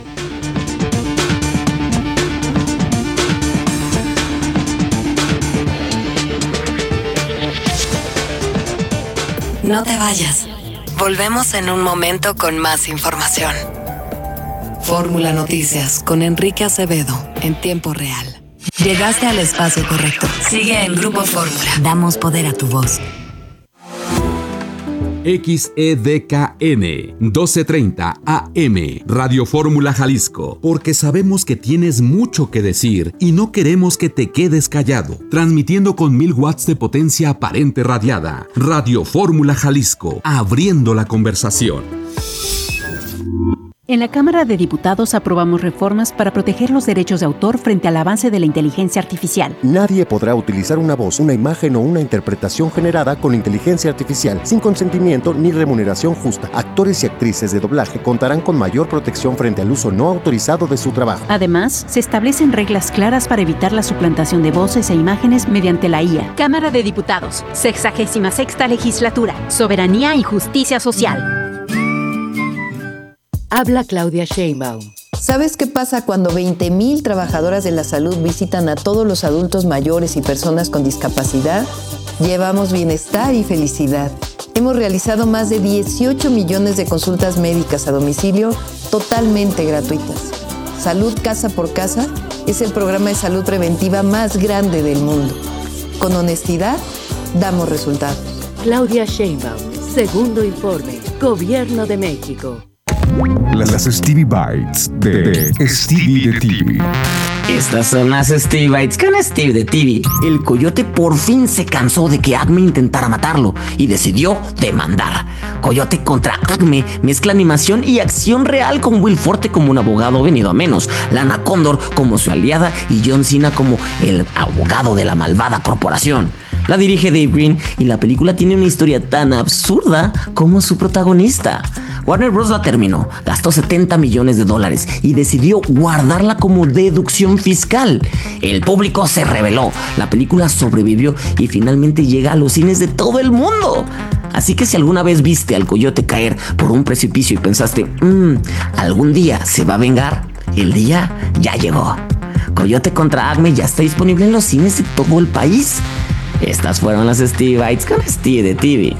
No te vayas. Volvemos en un momento con más información. Fórmula Noticias con Enrique Acevedo en tiempo real. Llegaste al espacio correcto. Sigue en Grupo Fórmula. Damos poder a tu voz. XEDKN 1230 AM Radio Fórmula Jalisco, porque sabemos que tienes mucho que decir y no queremos que te quedes callado. Transmitiendo con 1000 watts de potencia aparente radiada. Radio Fórmula Jalisco, abriendo la conversación. En la Cámara de Diputados aprobamos reformas para proteger los derechos de autor frente al avance de la inteligencia artificial. Nadie podrá utilizar una voz, una imagen o una interpretación generada con inteligencia artificial sin consentimiento ni remuneración justa. Actores y actrices de doblaje contarán con mayor protección frente al uso no autorizado de su trabajo. Además, se establecen reglas claras para evitar la suplantación de voces e imágenes mediante la IA. Cámara de Diputados, 66ª Legislatura, Soberanía y Justicia Social. Habla Claudia Sheinbaum. ¿Sabes qué pasa cuando 20,000 trabajadoras de la salud visitan a todos los adultos mayores y personas con discapacidad? Llevamos bienestar y felicidad. Hemos realizado más de 18 millones de consultas médicas a domicilio totalmente gratuitas. Salud Casa por Casa es el programa de salud preventiva más grande del mundo. Con honestidad, damos resultados. Claudia Sheinbaum, segundo informe, Gobierno de México. Las Stevie Bites de Stevie de TV. Estas son las Stevie Bites con Steve de TV. El coyote por fin se cansó de que Acme intentara matarlo y decidió demandar. Coyote contra Acme mezcla animación y acción real con Will Forte como un abogado venido a menos, Lana Condor como su aliada y John Cena como el abogado de la malvada corporación. La dirige Dave Green y la película tiene una historia tan absurda como su protagonista. Warner Bros. La terminó, gastó $70 millones y decidió guardarla como deducción fiscal. El público se rebeló, la película sobrevivió y finalmente llega a los cines de todo el mundo. Así que si alguna vez viste al coyote caer por un precipicio y pensaste, algún día se va a vengar, el día ya llegó. Coyote contra Acme ya está disponible en los cines de todo el país. Estas fueron las Stevie Bites con Steve de TV.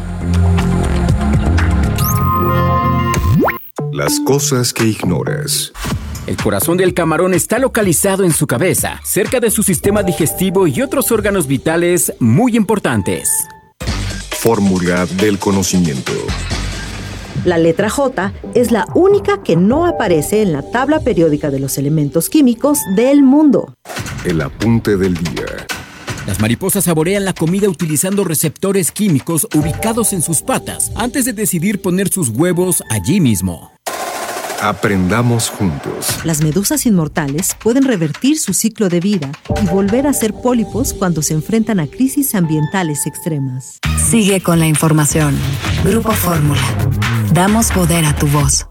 Las cosas que ignoras. El corazón del camarón está localizado en su cabeza, cerca de su sistema digestivo y otros órganos vitales muy importantes. Fórmula del conocimiento. La letra J es la única que no aparece en la tabla periódica de los elementos químicos del mundo. El apunte del día. Las mariposas saborean la comida utilizando receptores químicos ubicados en sus patas antes de decidir poner sus huevos allí mismo. Aprendamos juntos. Las medusas inmortales pueden revertir su ciclo de vida y volver a ser pólipos cuando se enfrentan a crisis ambientales extremas. Sigue con la información. Grupo Fórmula. Damos poder a tu voz.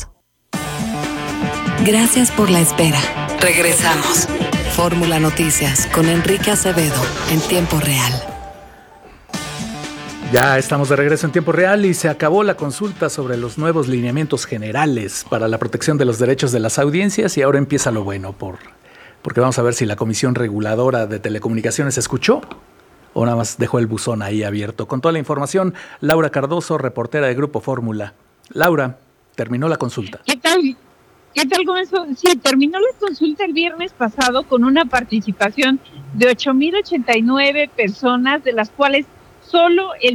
Gracias por la espera. Regresamos. Fórmula Noticias con Enrique Acevedo en tiempo real. Ya estamos de regreso en tiempo real y se acabó la consulta sobre los nuevos lineamientos generales para la protección de los derechos de las audiencias y ahora empieza lo bueno porque vamos a ver si la Comisión Reguladora de Telecomunicaciones escuchó o nada más dejó el buzón ahí abierto. Con toda la información, Laura Cardoso, reportera de Grupo Fórmula. Laura, terminó la consulta. ¿Qué tal? ¿Qué tal comenzó? Sí, terminó la consulta el viernes pasado con una participación de 8,089 personas, de las cuales solo el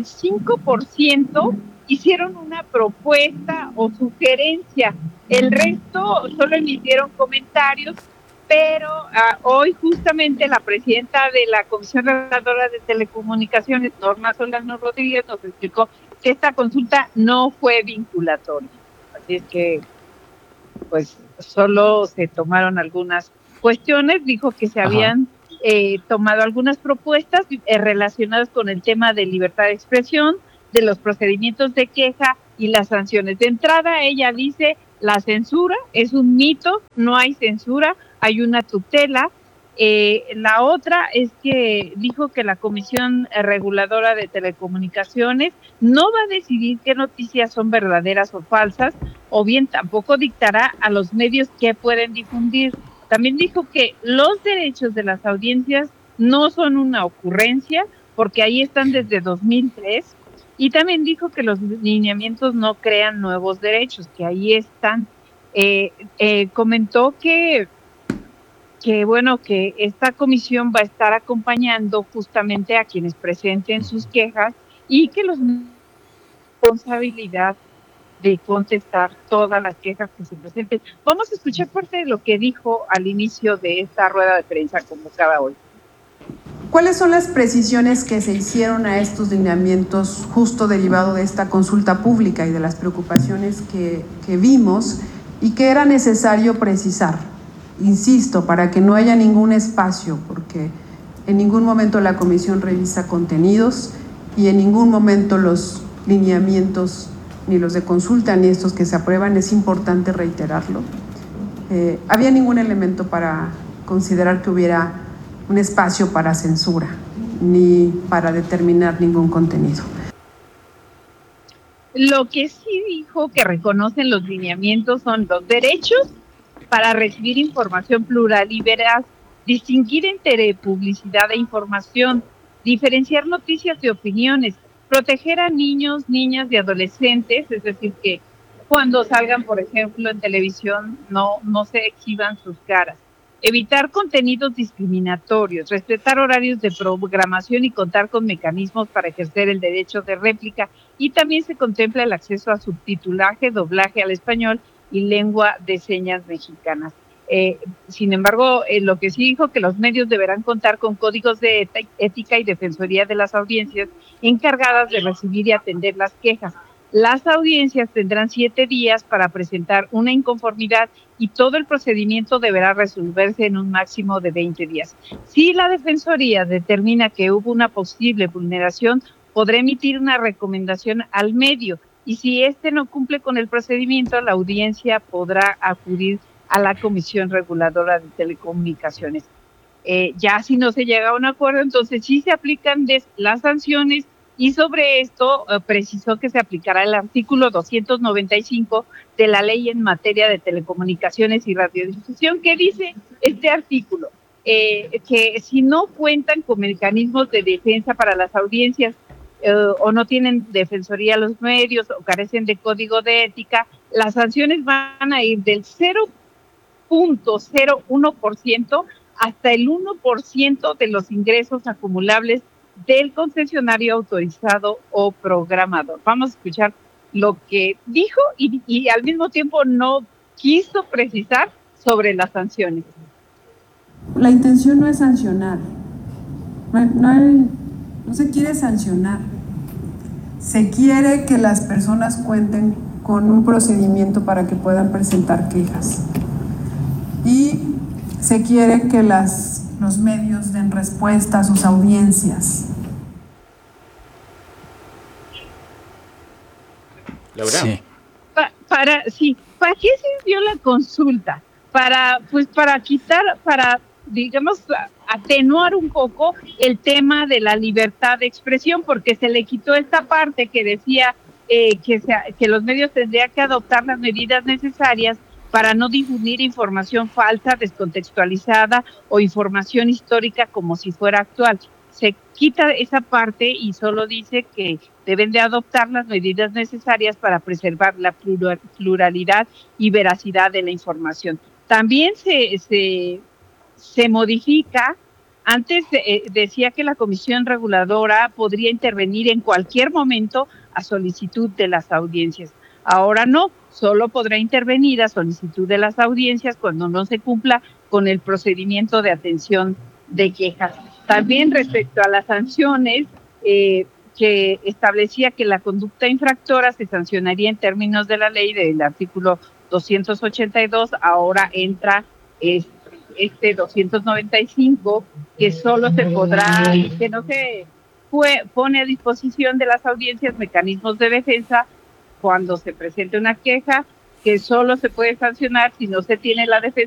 5% hicieron una propuesta o sugerencia. El resto solo emitieron comentarios, pero hoy justamente la presidenta de la Comisión Reguladora de Telecomunicaciones, Norma Solano Rodríguez, nos explicó que esta consulta no fue vinculatoria. Así es que, pues, solo se tomaron algunas cuestiones. Dijo que se habían tomado algunas propuestas relacionadas con el tema de libertad de expresión, de los procedimientos de queja y las sanciones. De entrada, ella dice, la censura es un mito, no hay censura, hay una tutela. La otra es que dijo que la Comisión Reguladora de Telecomunicaciones no va a decidir qué noticias son verdaderas o falsas, o bien tampoco dictará a los medios qué pueden difundir. También dijo que los derechos de las audiencias no son una ocurrencia, porque ahí están desde 2003, y también dijo que los lineamientos no crean nuevos derechos, que ahí están. Comentó que bueno, que esta comisión va a estar acompañando justamente a quienes presenten sus quejas y que los responsabilidad de contestar todas las quejas que se presenten. Vamos a escuchar parte de lo que dijo al inicio de esta rueda de prensa convocada hoy. ¿Cuáles son las precisiones que se hicieron a estos lineamientos justo derivado de esta consulta pública y de las preocupaciones que vimos y que era necesario precisar? Insisto, para que no haya ningún espacio, porque en ningún momento la comisión revisa contenidos y en ningún momento los lineamientos, ni los de consulta, ni estos que se aprueban, es importante reiterarlo. Había ningún elemento para considerar que hubiera un espacio para censura, ni para determinar ningún contenido. Lo que sí dijo que reconocen los lineamientos son los derechos para recibir información plural y veraz, distinguir entre publicidad e información, diferenciar noticias de opiniones, proteger a niños, niñas y adolescentes, es decir, que cuando salgan, por ejemplo, en televisión, no se exhiban sus caras, evitar contenidos discriminatorios, respetar horarios de programación y contar con mecanismos para ejercer el derecho de réplica, y también se contempla el acceso a subtitulaje, doblaje al español y lengua de señas mexicanas. Sin embargo, lo que sí dijo que los medios deberán contar con códigos de ética y defensoría de las audiencias encargadas de recibir y atender las quejas. Las audiencias tendrán 7 días para presentar una inconformidad y todo el procedimiento deberá resolverse en un máximo de 20 días. Si la Defensoría determina que hubo una posible vulneración, podrá emitir una recomendación al medio, y si éste no cumple con el procedimiento, la audiencia podrá acudir a la Comisión Reguladora de Telecomunicaciones. Ya si no se llega a un acuerdo, entonces sí se aplican las sanciones, y sobre esto precisó que se aplicará el artículo 295 de la Ley en materia de telecomunicaciones y radiodifusión. ¿Qué dice este artículo? Que si no cuentan con mecanismos de defensa para las audiencias, o no tienen defensoría los medios, o carecen de código de ética, las sanciones van a ir del 0.01% hasta el 1% de los ingresos acumulables del concesionario autorizado o programador. Vamos a escuchar lo que dijo y al mismo tiempo no quiso precisar sobre las sanciones. La intención no es sancionar, no se quiere sancionar, se quiere que las personas cuenten con un procedimiento para que puedan presentar quejas y se quiere que los medios den respuesta a sus audiencias. Laura. Sí. ¿Para qué sirvió la consulta? Para digamos, atenuar un poco el tema de la libertad de expresión, porque se le quitó esta parte que decía que los medios tendrían que adoptar las medidas necesarias para no difundir información falsa, descontextualizada o información histórica como si fuera actual. se quita esa parte y solo dice que deben de adoptar las medidas necesarias para preservar la pluralidad y veracidad de la información. También se modifica. Antes decía que la Comisión Reguladora podría intervenir en cualquier momento a solicitud de las audiencias. Ahora no, solo podrá intervenir a solicitud de las audiencias cuando no se cumpla con el procedimiento de atención de quejas. También respecto a las sanciones, que establecía que la conducta infractora se sancionaría en términos de la ley del artículo 282, ahora entra este 295, que solo se podrá, que no se pone a disposición de las audiencias mecanismos de defensa cuando se presente una queja, que solo se puede sancionar si no se tiene la defensa